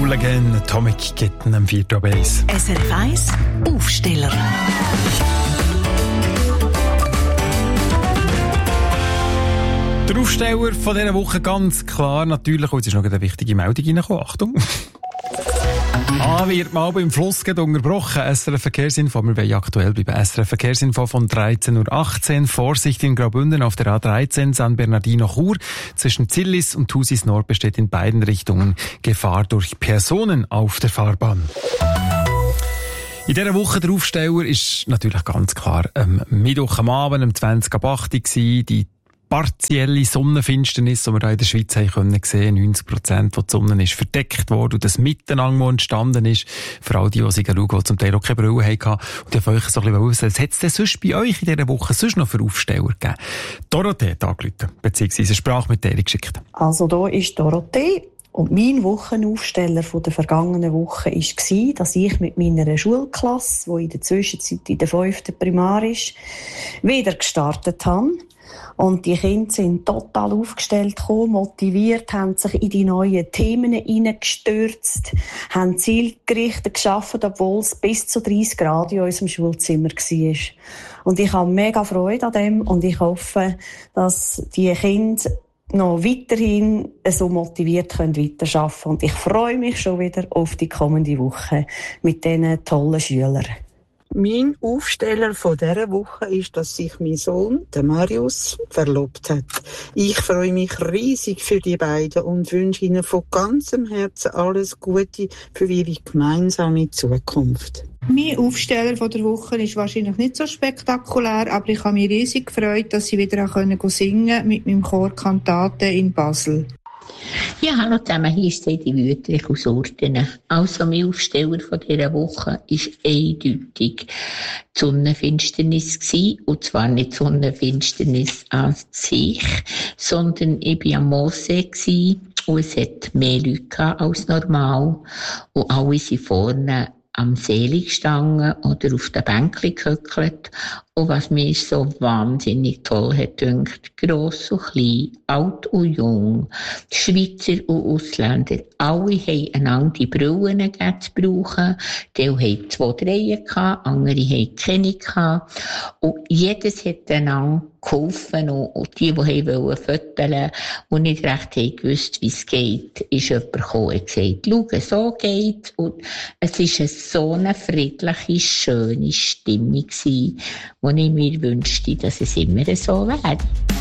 Cool Again, Atomic Kitten am 4. Base. SRF 1 Aufsteller. Der Aufsteller von dieser Woche ganz klar natürlich, und es ist noch eine wichtige Meldung reingekommen. Achtung! Wird mal beim Fluss unterbrochen. SRF Verkehrsinfo. Wir wollen aktuell bleiben. SRF Verkehrsinfo von 13.18 Uhr. Vorsicht in Graubünden auf der A13 San Bernardino-Chur. Zwischen Zillis und Thusis Nord besteht in beiden Richtungen Gefahr durch Personen auf der Fahrbahn. In dieser Woche der Aufsteller ist natürlich ganz klar Mittwoch am Abend um 20 ab 8 Uhr die partielle Sonnenfinsternis, die wir hier in der Schweiz haben können sehen. 90% von der Sonne ist verdeckt worden und das Miteinander, das entstanden ist, für all die sich schauen, die zum Teil auch keine Brille hatten. Und ich wollte euch so ein bisschen wissen, was hat es denn sonst bei euch in dieser Woche sonst noch für Aufsteller gegeben? Dorothee hat angerufen, beziehungsweise eine Sprachmitteilung geschickt. Also da ist Dorothee. Und mein Wochenaufsteller von der vergangenen Woche war, dass ich mit meiner Schulklasse, die in der Zwischenzeit in der 5. Primar ist, wieder gestartet habe. Und die Kinder sind total aufgestellt gekommen, motiviert, haben sich in die neuen Themen hineingestürzt, haben zielgerichtet gearbeitet, obwohl es bis zu 30 Grad in unserem Schulzimmer war. Und ich habe mega Freude an dem und ich hoffe, dass die Kinder noch weiterhin so motiviert weiterarbeiten können. Und ich freue mich schon wieder auf die kommende Woche mit diesen tollen Schülern. Mein Aufsteller von dieser Woche ist, dass sich mein Sohn, der Marius, verlobt hat. Ich freue mich riesig für die beiden und wünsche ihnen von ganzem Herzen alles Gute für ihre gemeinsame Zukunft. Mein Aufsteller von der Woche ist wahrscheinlich nicht so spektakulär, aber ich habe mich riesig gefreut, dass ich wieder singen konnte mit meinem Chor Kantate in Basel. Ja, hallo zusammen, hier ist die Wüterich aus Urten. Also, mein Aufsteller von dieser Woche war eindeutig die Sonnenfinsternis gewesen. Und zwar nicht die Sonnenfinsternis an sich, sondern ich war am Moorsee gewesen, und es hat mehr Leute als normal. Und alle sind vorne am See gestanden oder auf den Bänkchen gehöckelt. Und was mir so wahnsinnig toll hat gedacht, gross und klein, alt und jung, Schweizer und Ausländer, alle haben einander die Brillen zu brauchen. Die haben 2 Dreien gehabt, andere haben keine gehabt. Und jedes hat einander geholfen. Und die wollten fotografieren und nicht recht haben gewusst, wie es geht, ist jemand gekommen und gesagt, schau, so geht's. Und es war so eine friedliche, schöne Stimmung gewesen, wo ich mir wünschte, dass es immer so wäre.